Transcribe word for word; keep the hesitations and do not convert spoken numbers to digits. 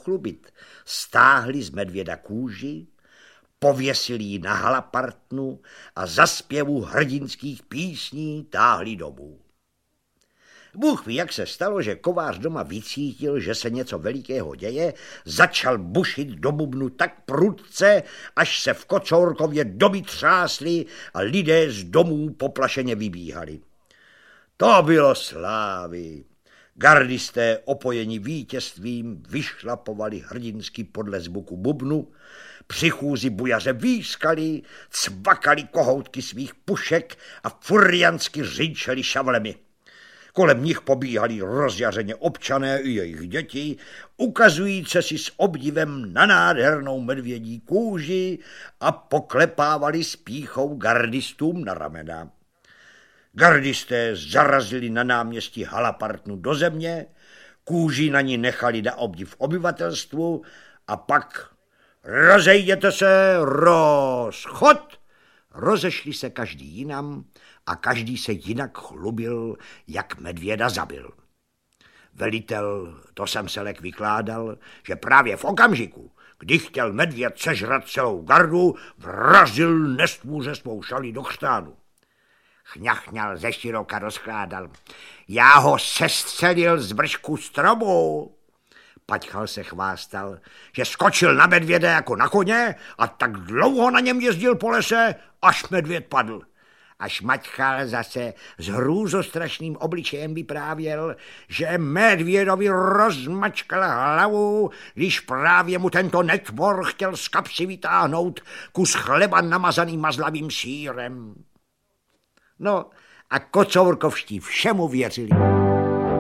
pochlubit, stáhli z medvěda kůži, pověsili ji na halapartnu a za zpěvu hrdinských písní táhli domů. Bůh ví, jak se stalo, že kovář doma vycítil, že se něco velikého děje, začal bušit do bubnu tak prudce, až se v Kocourkově domy třásly a lidé z domů poplašeně vybíhali. To bylo slávy. Gardisté opojeni vítězstvím vyšlapovali hrdinsky podle zvuku bubnu, při chůzi bujaře výskali, cvakali kohoutky svých pušek a furiansky řinčeli šavlemi. Kolem nich pobíhali rozjařeně občané i jejich děti, ukazujíc se si s obdivem na nádhernou medvědí kůži a poklepávali s pýchou gardistům na ramena. Gardisté zarazili na náměstí halapartnu do země, kůži na ní nechali na obdiv obyvatelstvu a pak rozejděte se, rozchod! Rozešli se každý jinam a každý se jinak chlubil, jak medvěda zabil. Velitel, to jsem se lek vykládal, že právě v okamžiku, kdy chtěl medvěd sežrat celou gardu, vrazil nestvůře svou šalí do chřtánu. Chňachňal, ze široka rozkládal. Já ho sestřelil z vršku stromu. Paťchal se chvástal, že skočil na medvěda jako na koně a tak dlouho na něm jezdil po lese, až medvěd padl. Až Maťchal zase s hrůzostrašným obličejem vyprávěl, že medvědovi rozmačkal hlavu, když právě mu tento netvor chtěl z kapsy vytáhnout kus chleba namazaný mazlavým sýrem. No a kocourkovští všemu věřili.